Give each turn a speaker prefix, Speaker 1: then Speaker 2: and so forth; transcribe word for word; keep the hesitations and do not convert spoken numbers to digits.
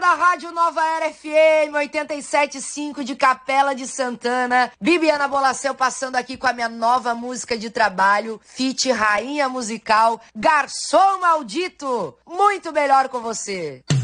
Speaker 1: da Rádio Nova Era F M oitenta e sete ponto cinco de Capela de Santana. Bibiana Bolacel passando aqui com a minha nova música de trabalho, feat Rainha Musical, Garçom Maldito. Muito melhor com você.